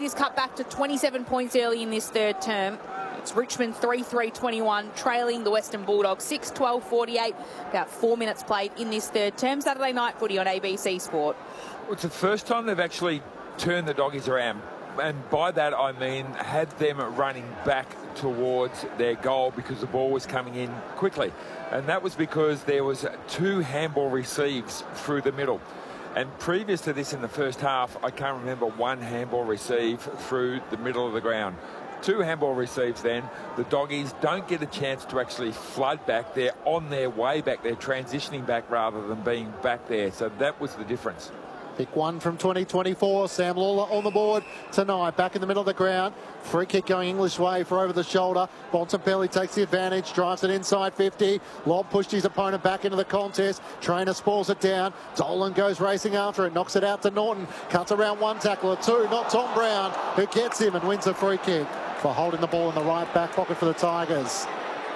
is cut back to 27 points early in this third term. It's Richmond 3-3-21, trailing the Western Bulldogs 6-12-48. About 4 minutes played in this third term. Saturday night footy on ABC Sport. Well, it's the first time they've actually turned the Doggies around. And by that, I mean had them running back towards their goal because the ball was coming in quickly. And that was because there was 2 handball receives through the middle. And previous to this in the first half, I can't remember 1 handball receive through the middle of the ground. 2 handball receives then. The Doggies don't get a chance to actually flood back. They're on their way back. They're transitioning back rather than being back there. So that was the difference. Pick 1 from 2024. Sam Lawler on the board tonight. Back in the middle of the ground. Free kick going English way for over the shoulder. Bontempelli takes the advantage. Drives it inside 50. Lobb pushed his opponent back into the contest. Trainer spoils it down. Dolan goes racing after it. Knocks it out to Norton. Cuts around 1 tackler. 2. Not Tom Brown, who gets him and wins a free kick for holding the ball in the right back pocket for the Tigers.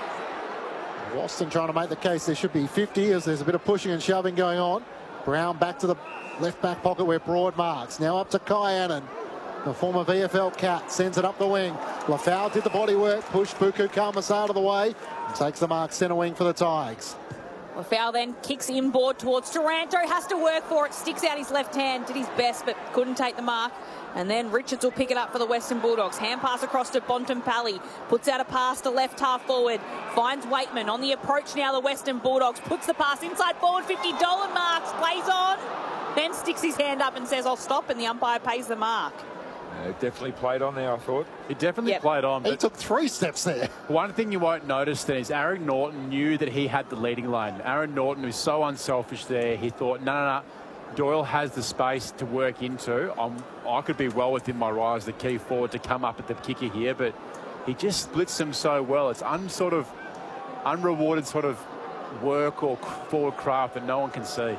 Boston trying to make the case there should be 50 as there's a bit of pushing and shoving going on. Brown back to the left back pocket where Broad marks. Now up to Kai Annan. The former VFL Cat sends it up the wing. Lafau did the body work. Pushed Buku Kalmas out of the way. And takes the mark centre wing for the Tigers. Lafau then kicks inboard towards Taranto. Has to work for it. Sticks out his left hand. Did his best but couldn't take the mark. And then Richards will pick it up for the Western Bulldogs. Hand pass across to Bontempelli. Puts out a pass to left half forward. Finds Waitman on the approach now. The Western Bulldogs puts the pass inside forward. $50 marks. Plays on. Then sticks his hand up and says, I'll stop. And the umpire pays the mark. It definitely played on there, I thought. It definitely played on. He took 3 steps there. One thing you won't notice then is Aaron Norton knew that he had the leading lane. Aaron Norton was so unselfish there. He thought, no. Doyle has the space to work into. I could be well within my rise, the key forward, to come up at the kicker here, but he just splits them so well. It's unrewarded sort of work or forward craft that no one can see.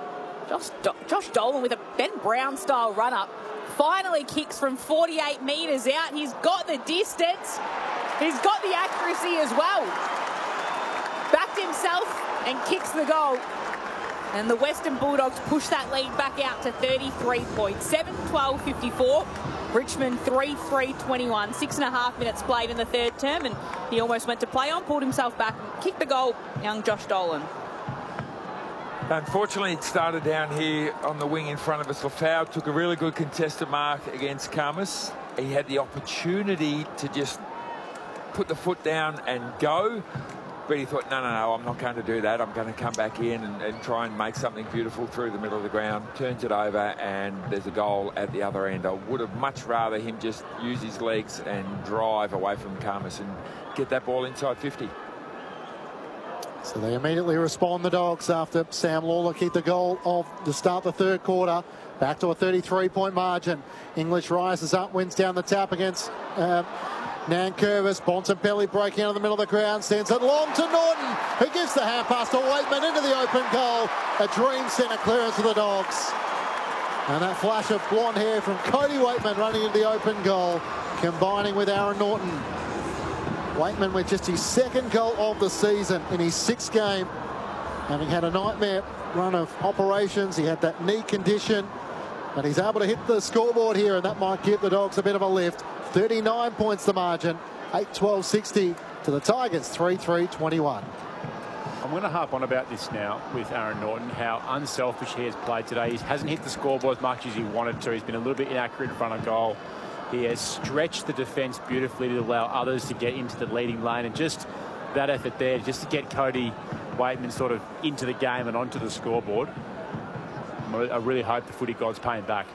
Josh Dolan with a Ben Brown style run up. Finally kicks from 48 metres out. He's got the distance. He's got the accuracy as well. Backed himself and kicks the goal. And the Western Bulldogs push that lead back out to 33 points. 7-12-54. Richmond 3-3-21. 6.5 minutes played in the third term, and he almost went to play on, pulled himself back and kicked the goal, young Josh Dolan. Unfortunately, it started down here on the wing in front of us. Lafau took a really good contested mark against Kalmas. He had the opportunity to just put the foot down and go. But he thought, no, I'm not going to do that. I'm going to come back in and try and make something beautiful through the middle of the ground. Turns it over, and there's a goal at the other end. I would have much rather him just use his legs and drive away from Kalmas and get that ball inside 50. So they immediately respond, the Dogs, after Sam Lawler kicked the goal to start the third quarter. Back to a 33-point margin. English rises up, wins down the tap against Nankervis. Bontempelli breaking out of the middle of the ground, sends it long to Norton, who gives the hand pass to Waitman into the open goal. A dream centre clearance for the Dogs. And that flash of blonde hair from Cody Waitman running into the open goal, combining with Aaron Norton. Waitman with just his 2nd goal of the season in his 6th game. Having had a nightmare run of operations, he had that knee condition, but he's able to hit the scoreboard here, and that might give the Dogs a bit of a lift. 39 points the margin, 8-12-60 to the Tigers, 3-3-21. I'm going to harp on about this now with Aaron Norton, how unselfish he has played today. He hasn't hit the scoreboard as much as he wanted to. He's been a little bit inaccurate in front of goal. He has stretched the defence beautifully to allow others to get into the leading lane, and just that effort there, just to get Cody Waitman sort of into the game and onto the scoreboard. I really hope the footy gods pay him back.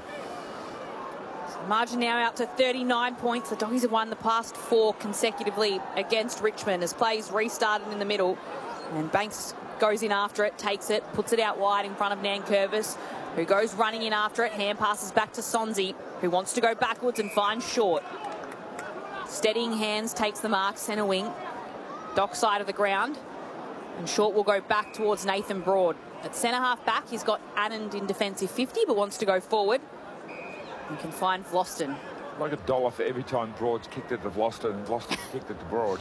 Margin now out to 39 points. The Doggies have won the past 4 consecutively against Richmond as plays restarted in the middle. And Banks goes in after it, takes it, puts it out wide in front of Nankervis, who goes running in after it. Hand passes back to Sonzi, who wants to go backwards and finds Short. Steadying hands, takes the mark, centre wing, dock side of the ground. And Short will go back towards Nathan Broad. At centre half back, he's got Anand in defensive 50, but wants to go forward. You can find Vlosten. Like $1 for every time Broad's kicked it to Vlosten and Vlosten kicked it to Broad.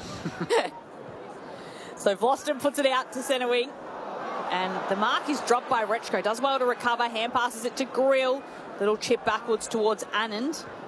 So Vlosten puts it out to centre wing. And the mark is dropped by Rechko. Does well to recover. Hand passes it to Grill. Little chip backwards towards Anand.